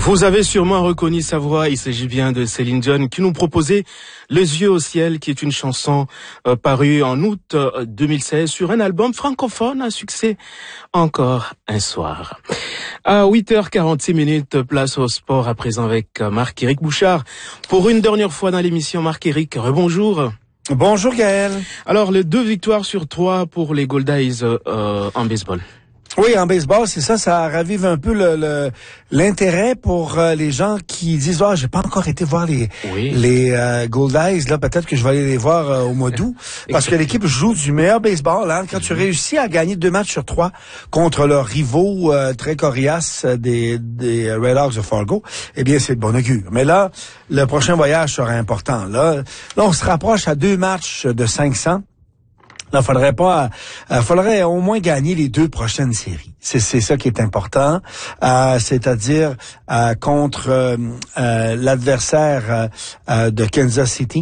Vous avez sûrement reconnu sa voix, il s'agit bien de Céline Dion qui nous proposait Les yeux au ciel, qui est une chanson parue en août 2016 sur un album francophone à succès, Encore un soir. À 8h46, place au sport à présent avec Marc-Éric Bouchard. Pour une dernière fois dans l'émission, Marc-Éric, rebonjour. Bonjour Gaël. Alors, les 2 victoires sur 3 pour les Goldays en baseball. Oui, en baseball, c'est ça, ça ravive un peu l'intérêt pour les gens qui disent j'ai pas encore été voir les Goldays, là peut-être que je vais aller les voir au mois d'août parce que l'équipe joue du meilleur baseball hein, quand tu réussis à gagner 2 matchs sur 3 contre leurs rivaux très coriaces des Red Hawks de Fargo, eh bien c'est de bon augure. Mais là, le prochain voyage sera important. Là on se rapproche à 2 matchs de 500. Là, faudrait au moins gagner les 2 prochaines séries. C'est ça qui est important, c'est-à-dire contre l'adversaire de Kansas City.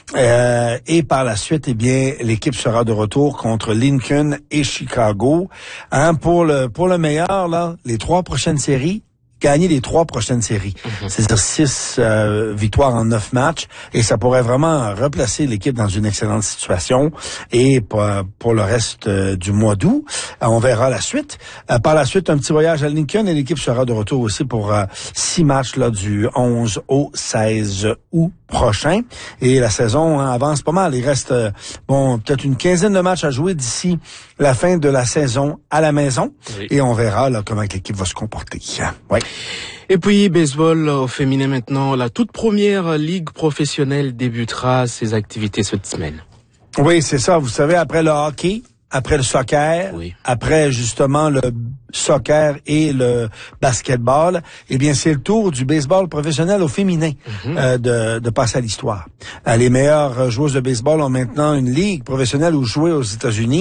Et par la suite, eh bien, l'équipe sera de retour contre Lincoln et Chicago. Hein, pour le meilleur, là, les 3 prochaines séries. Gagner les 3 prochaines séries. C'est-à-dire 6 victoires en 9 matchs. Et ça pourrait vraiment replacer l'équipe dans une excellente situation. Et pour le reste du mois d'août, on verra la suite. Par la suite, un petit voyage à Lincoln et l'équipe sera de retour aussi pour 6 matchs là du 11 au 16 août prochain. Et la saison avance pas mal. Il reste peut-être une quinzaine de matchs à jouer d'ici la fin de la saison à la maison. Oui. Et on verra là comment l'équipe va se comporter. Oui. Et puis, baseball au féminin maintenant, la toute première ligue professionnelle débutera ses activités cette semaine. Oui, c'est ça. Vous savez, après le hockey, après le soccer, après justement le soccer et le basketball, eh bien c'est le tour du baseball professionnel au féminin de passer à l'histoire. Les meilleures joueuses de baseball ont maintenant une ligue professionnelle où jouer aux États-Unis.